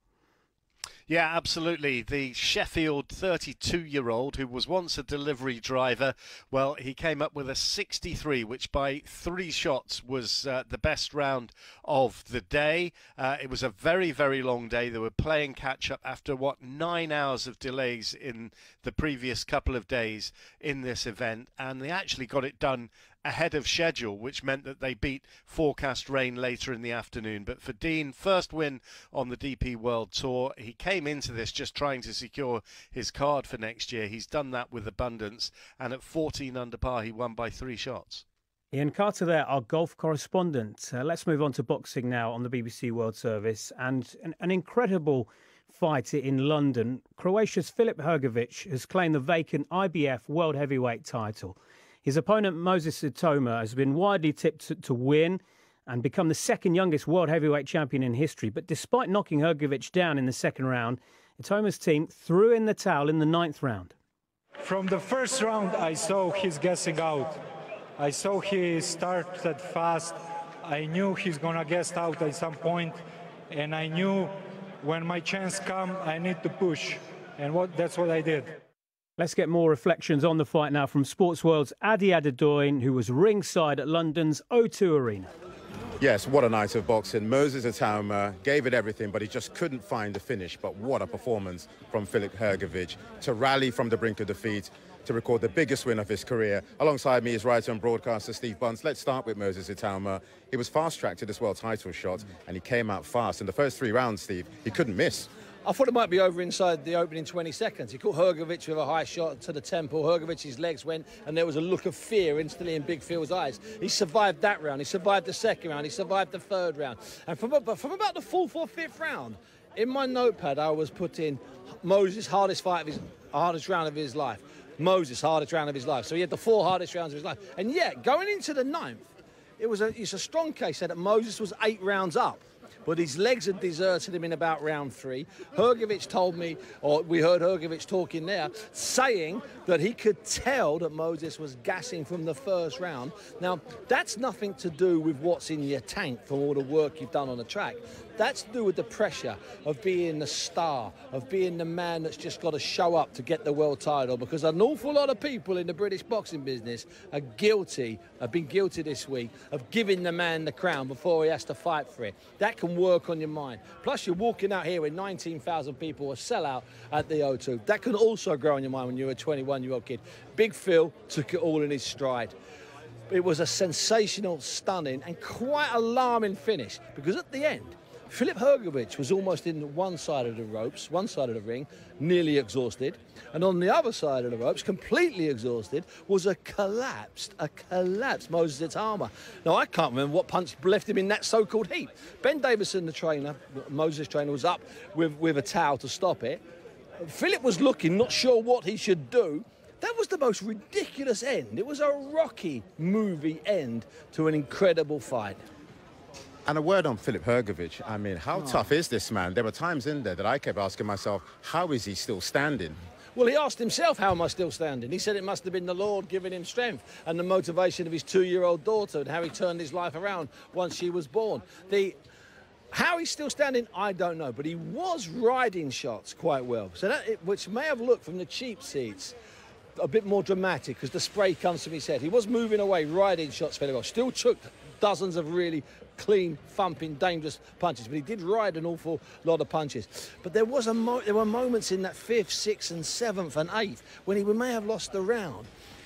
Yeah, absolutely. The Sheffield thirty-two-year-old, who was once a delivery driver, well, he came up with a sixty-three, which by three shots was uh, the best round of the day. Uh, it was a very, very long day. They were playing catch-up after, what, nine hours of delays in the previous couple of days in this event, and they actually got it done ahead of schedule, which meant that they beat forecast rain later in the afternoon. But for Dean, first win on the D P World Tour. He came into this just trying to secure his card for next year. He's done that with abundance, and at fourteen under par, he won by three shots. Ian Carter there, our golf correspondent. Uh, let's move on to boxing now on the B B C World Service. And an, an incredible fight in London. Croatia's Filip Hrgović has claimed the vacant I B F World Heavyweight title. His opponent, Moses Itoma, has been widely tipped to, to win and become the second youngest world heavyweight champion in history. But despite knocking Hrgović down in the second round, Itoma's team threw in the towel in the ninth round. From the first round, I saw he's gassing out. I saw he started fast. I knew he's going to gas out at some point, and I knew when my chance come, I need to push, and what, that's what I did. Let's get more reflections on the fight now from Sports World's Adi Adedoyin, who was ringside at London's O two Arena. Yes, what a night of boxing. Moses Itoma gave it everything, but he just couldn't find the finish. But what a performance from Filip Hrgović to rally from the brink of defeat, to record the biggest win of his career. Alongside me is writer and broadcaster Steve Bunce. Let's start with Moses Itoma. He was fast-tracked to this world title shot, and he came out fast. In the first three rounds, Steve, he couldn't miss. I thought it might be over inside the opening twenty seconds. He caught Hrgović with a high shot to the temple. Hrgovic's legs went, and there was a look of fear instantly in Big Phil's eyes. He survived that round. He survived the second round. He survived the third round. And from, from about the fourth or fifth round, in my notepad, I was putting Moses' hardest fight of his, hardest round of his life. Moses' hardest round of his life. So he had the four hardest rounds of his life. And yet, going into the ninth, it was a, it's a strong case that Moses was eight rounds up. But his legs had deserted him in about round three. Hrgović told me, or we heard Hrgović talking there, saying that he could tell that Moses was gassing from the first round. Now, that's nothing to do with what's in your tank from all the work you've done on the track. That's to do with the pressure of being the star, of being the man that's just got to show up to get the world title, because an awful lot of people in the British boxing business are guilty, have been guilty this week, of giving the man the crown before he has to fight for it. That can work on your mind. Plus, you're walking out here with nineteen thousand people, a sellout at the O two. That can also grow on your mind when you're a twenty-one-year-old kid. Big Phil took it all in his stride. It was a sensational, stunning, and quite alarming finish, because at the end, Filip Hrgović was almost in one side of the ropes, one side of the ring, nearly exhausted. And on the other side of the ropes, completely exhausted, was a collapsed, a collapsed Moses Itoma. Now, I can't remember what punch left him in that so-called heap. Ben Davison, the trainer, Moses' trainer, was up with, with a towel to stop it. Philip was looking, not sure what he should do. That was the most ridiculous end. It was a Rocky movie end to an incredible fight. And a word on Filip Hrgović. I mean, how Oh. tough is this man? There were times in there that I kept asking myself, how is he still standing? Well, he asked himself, how am I still standing? He said it must have been the Lord giving him strength and the motivation of his two-year-old daughter and how he turned his life around once she was born. The How he's still standing, I don't know, but he was riding shots quite well, so that it, which may have looked from the cheap seats a bit more dramatic because the spray comes from his head. He was moving away, riding shots fairly well, still took dozens of really clean, thumping, dangerous punches, but he did ride an awful lot of punches. But there was a mo there were moments in that fifth, sixth and seventh and eighth when he may have lost the round.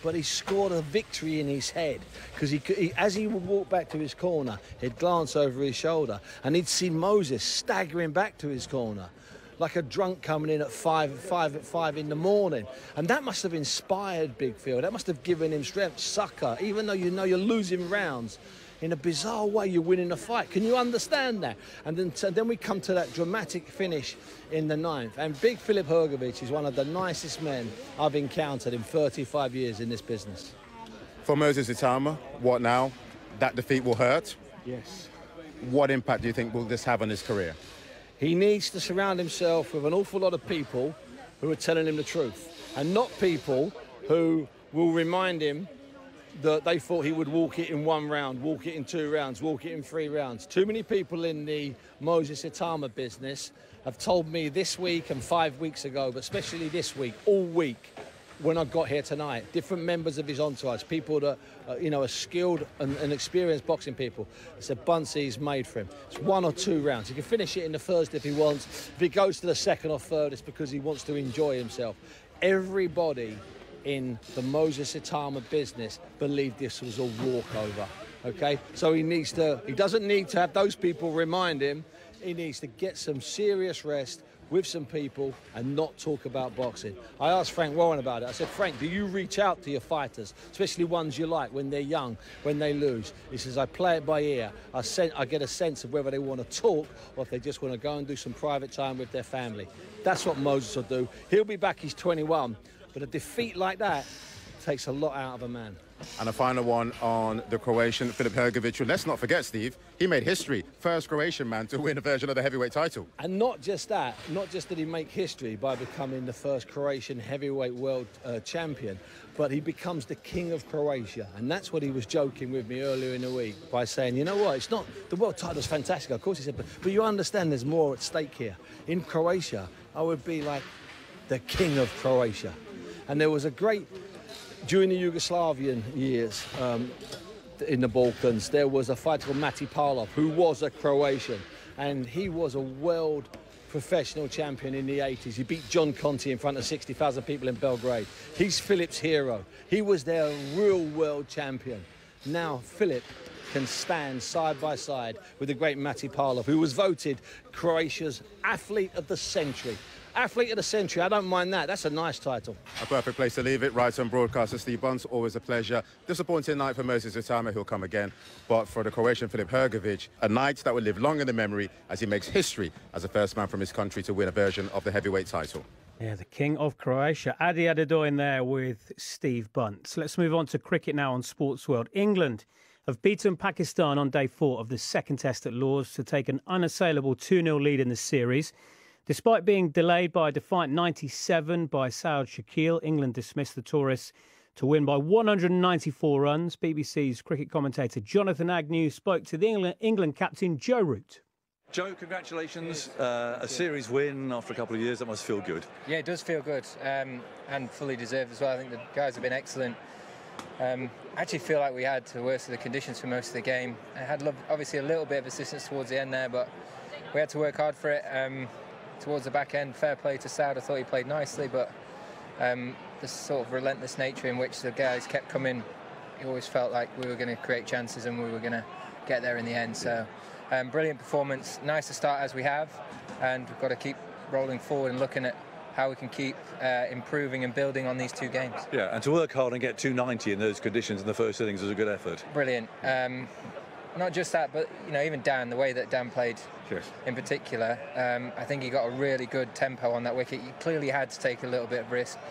but he scored a victory in his head because he, he, as he would walk back to his corner, he'd glance over his shoulder and he'd see Moses staggering back to his corner like a drunk coming in at five, five at five in the morning. And that must have inspired Big Phil. That must have given him strength. Sucker, even though you know you're losing rounds, in a bizarre way, you're winning a fight. Can you understand that? And then, so then we come to that dramatic finish in the ninth. And Big Filip Hrgović is one of the nicest men I've encountered in thirty-five years in this business. For Moses Itauma, what now? That defeat will hurt? Yes. What impact do you think will this have on his career? He needs to surround himself with an awful lot of people who are telling him the truth, and not people who will remind him that they thought he would walk it in one round, walk it in two rounds, walk it in three rounds. Too many people in the Moses Itauma business have told me this week and five weeks ago, but especially this week, all week, when I got here tonight, different members of his entourage, people that uh, you know are skilled and, and experienced boxing people, said Buncey's made for him. It's one or two rounds. He can finish it in the first if he wants. If he goes to the second or third, it's because he wants to enjoy himself. Everybody in the Moses Itauma business believed this was a walkover. Okay, so he needs to. He doesn't need to have those people remind him. He needs to get some serious rest with some people and not talk about boxing. I asked Frank Warren about it. I said, Frank, do you reach out to your fighters, especially ones you like, when they're young, when they lose? He says, I play it by ear. I, sen- I get a sense of whether they want to talk or if they just want to go and do some private time with their family. That's what Moses will do. He'll be back, he's twenty-one, but a defeat like that takes a lot out of a man. And a final one on the Croatian Filip Hrgović. Let's not forget, Steve, he made history. First Croatian man to win a version of the heavyweight title. And not just that, not just did he make history by becoming the first Croatian heavyweight world uh, champion, but he becomes the king of Croatia. And that's what he was joking with me earlier in the week by saying, you know what, it's not, the world title's fantastic, of course he said, but, but you understand there's more at stake here. In Croatia, I would be like the king of Croatia. And there was a great, during the Yugoslavian years um, in the Balkans, there was a fighter called Mati Parlov, who was a Croatian, and he was a world professional champion in the eighties. He beat John Conti in front of sixty thousand people in Belgrade. He's Filip's hero. He was their real world champion. Now Filip can stand side by side with the great Mati Parlov, who was voted Croatia's Athlete of the Century. Athlete of the Century, I don't mind that. That's a nice title. A perfect place to leave it. Right on broadcaster Steve Bunce, always a pleasure. Disappointing night for Moses Itauma, he'll come again. But for the Croatian Filip Hrgović, a night that will live long in the memory as he makes history as the first man from his country to win a version of the heavyweight title. Yeah, the king of Croatia. Adi Adedoyin there with Steve Bunce. Let's move on to cricket now on Sports World. England have beaten Pakistan on day four of the second test at Lord's to take an unassailable two nil lead in the series. Despite being delayed by a defiant ninety-seven by Saud Shakil, England dismissed the tourists to win by one hundred ninety-four runs. B B C's cricket commentator Jonathan Agnew spoke to the England, England captain Joe Root. Joe, congratulations. Uh, a series win after a couple of years, that must feel good. Yeah, it does feel good, um, and fully deserved as well. I think the guys have been excellent. Um, I actually feel like we had the worst of the conditions for most of the game. I had obviously a little bit of assistance towards the end there, but we had to work hard for it. Um, towards the back end, fair play to Saud. I thought he played nicely, but um, the sort of relentless nature in which the guys kept coming, it always felt like we were going to create chances and we were going to get there in the end. So um, brilliant performance, nice to start as we have, and we've got to keep rolling forward and looking at how we can keep uh, improving and building on these two games. Yeah, and to work hard and get two ninety in those conditions in the first innings was a good effort. Brilliant. Um, not just that, but you know, even Dan, the way that Dan played yes. in particular, um, I think he got a really good tempo on that wicket. He clearly had to take a little bit of risk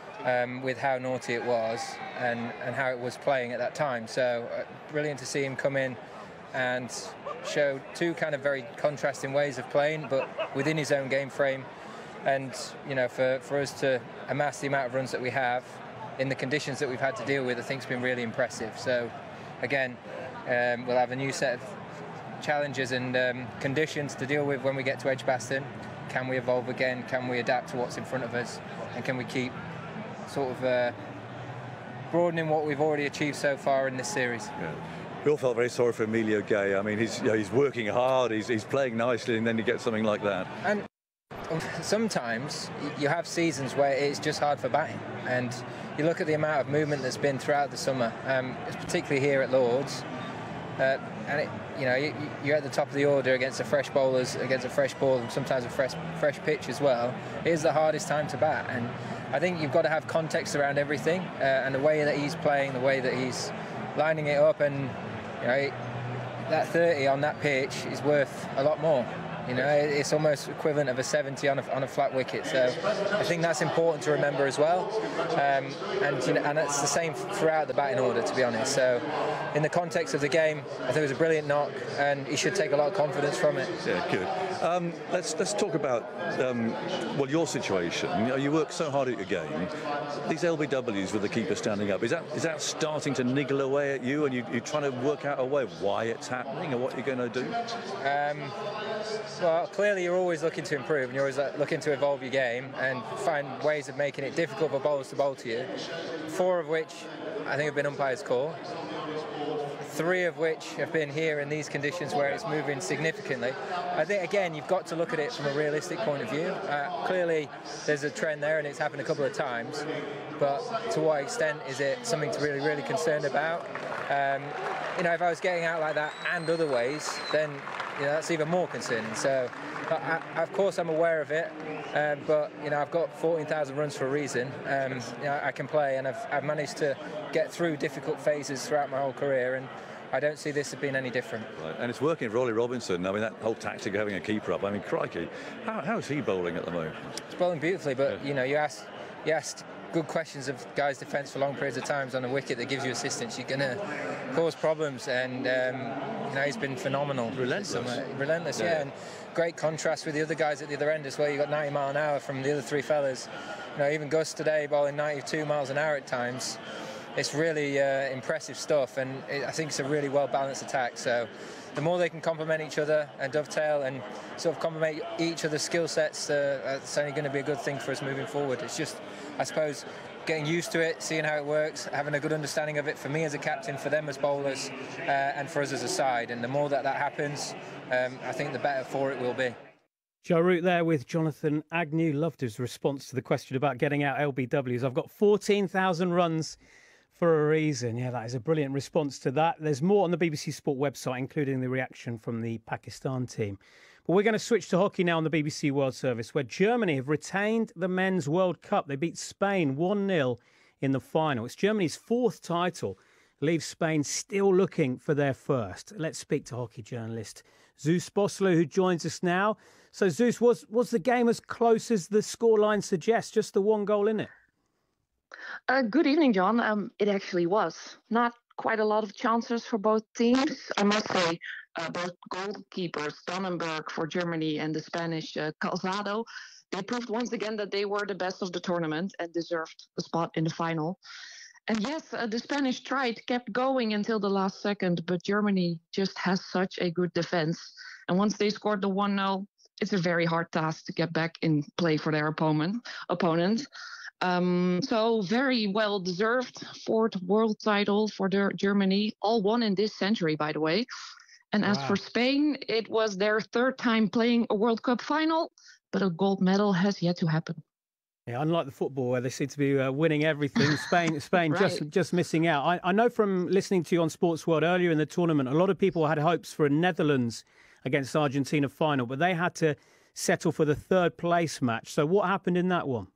um, with how naughty it was and, and how it was playing at that time. So uh, brilliant to see him come in and show two kind of very contrasting ways of playing, but within his own game frame. And you know, for, for us to amass the amount of runs that we have in the conditions that we've had to deal with, I think it's been really impressive. So again, um, we'll have a new set of challenges and um, conditions to deal with when we get to Edgbaston. Can we evolve again? Can we adapt to what's in front of us? And can we keep sort of uh, broadening what we've already achieved so far in this series? Yeah. We all felt very sorry for Emilio Gay. I mean, he's, you know, he's working hard, he's, he's playing nicely, and then you get something like that. And sometimes you have seasons where it's just hard for batting, and you look at the amount of movement that's been throughout the summer, um, particularly here at Lords, uh, and it, you know you, you're at the top of the order against the fresh bowlers, against a fresh ball, and sometimes a fresh fresh pitch as well. It is the hardest time to bat, and I think you've got to have context around everything, uh, and the way that he's playing, the way that he's lining it up, and you know that thirty on that pitch is worth a lot more. You know, it's almost equivalent of a seventy on a, on a flat wicket. So I think that's important to remember as well. Um, and you know, and it's the same throughout the batting order, to be honest. So in the context of the game, I think it was a brilliant knock, and he should take a lot of confidence from it. Yeah, good. Um, let's let's talk about um, well your situation. You know, you work so hard at your game. These L B Ws with the keeper standing up, is that is that starting to niggle away at you, and you, you're trying to work out a way of why it's happening and what you're going to do? Um, Well, clearly you're always looking to improve, and you're always looking to evolve your game and find ways of making it difficult for bowlers to bowl to you. Four of which I think have been umpire's call. Three of which have been here in these conditions where it's moving significantly. I think, again, you've got to look at it from a realistic point of view. Uh, clearly, there's a trend there, and it's happened a couple of times. But to what extent is it something to really, really concerned about? Um, you know, if I was getting out like that and other ways, then you know, that's even more concerning. So, I, I, of course, I'm aware of it, um, but you know, I've got fourteen thousand runs for a reason. Um, you know, I can play, and I've, I've managed to get through difficult phases throughout my whole career, and I don't see this as being any different. Right. And it's working for Ollie Robinson. I mean, that whole tactic of having a keeper up. I mean, crikey, how, how's he bowling at the moment? He's bowling beautifully, but yeah. you know, you ask, you asked good questions of guys' defence for long periods of times on a wicket that gives you assistance. You're going to cause problems, and um, you know, he's been phenomenal. Relentless. Relentless, yeah. yeah. And great contrast with the other guys at the other end as well. You got ninety mile an hour from the other three fellas. You know, even Gus today bowling ninety-two miles an hour at times. It's really uh, impressive stuff, and it, I think it's a really well-balanced attack. So the more they can complement each other and dovetail and sort of complement each other's skill sets, uh, it's only going to be a good thing for us moving forward. It's just, I suppose, getting used to it, seeing how it works, having a good understanding of it for me as a captain, for them as bowlers, uh, and for us as a side. And the more that that happens, um, I think the better for it will be. Joe Root there with Jonathan Agnew. Loved his response to the question about getting out L B Ws. I've got fourteen thousand runs for a reason. Yeah, that is a brilliant response to that. There's more on the B B C Sport website, including the reaction from the Pakistan team. But we're going to switch to hockey now on the B B C World Service, where Germany have retained the Men's World Cup. They beat Spain one nil in the final. It's Germany's fourth title, leaves Spain still looking for their first. Let's speak to hockey journalist Zeus Bossler, who joins us now. So, Zeus, was, was the game as close as the scoreline suggests, just the one goal in it? Uh, good evening, John. Um, it actually was. Not quite a lot of chances for both teams. I must say, uh, both goalkeepers, Donnenberg for Germany and the Spanish uh, Calzado, they proved once again that they were the best of the tournament and deserved a spot in the final. And yes, uh, the Spanish tried, kept going until the last second, but Germany just has such a good defense. And once they scored the one nil, it's a very hard task to get back in play for their opponent. opponent. Um, so very well deserved fourth world title for the Germany, all won in this century, by the way. And wow. As for Spain, it was their third time playing a World Cup final, but a gold medal has yet to happen. Yeah, unlike the football where they seem to be uh, winning everything, Spain, Spain right. just just missing out. I, I know from listening to you on Sports World earlier in the tournament, a lot of people had hopes for a Netherlands against Argentina final, but they had to settle for the third place match. So what happened in that one?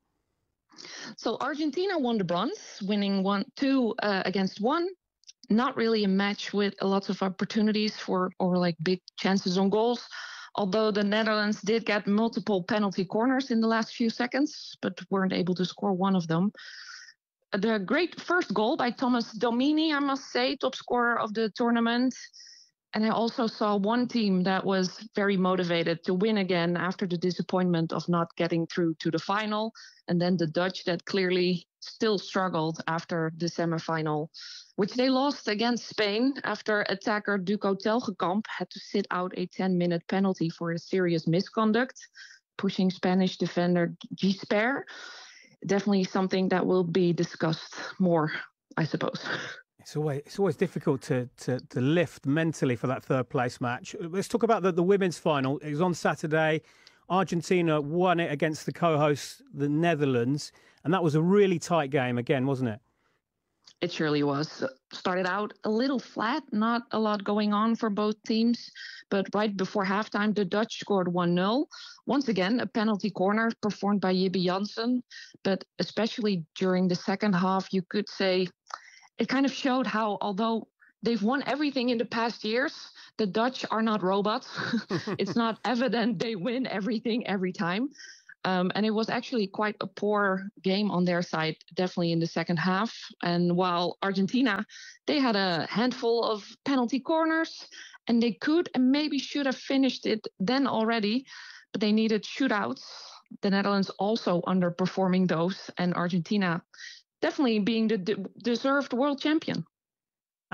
So Argentina won the bronze, winning one, two uh, against one. Not really a match with a lot of opportunities for or like big chances on goals. Although the Netherlands did get multiple penalty corners in the last few seconds, but weren't able to score one of them. The great first goal by Thomas Domini, I must say, top scorer of the tournament. And I also saw one team that was very motivated to win again after the disappointment of not getting through to the final. And then the Dutch that clearly still struggled after the semifinal, which they lost against Spain after attacker Duco Telgekamp had to sit out a ten-minute penalty for a serious misconduct, pushing Spanish defender Gisper. Definitely something that will be discussed more, I suppose. It's always it's always difficult to, to to lift mentally for that third place match. Let's talk about the, the women's final. It was on Saturday Argentina won it against the co-hosts, the Netherlands, and that was a really tight game again, wasn't it? It surely was. Started out a little flat, not a lot going on for both teams. But right before halftime, the Dutch scored one nil. Once again, a penalty corner performed by Jibbe Jansen. But especially during the second half, you could say it kind of showed how, although they've won everything in the past years, the Dutch are not robots. It's not evident they win everything every time. Um, and it was actually quite a poor game on their side, definitely in the second half. And while Argentina, they had a handful of penalty corners, and they could and maybe should have finished it then already, but they needed shootouts. The Netherlands also underperforming those, and Argentina definitely being the de- deserved world champion.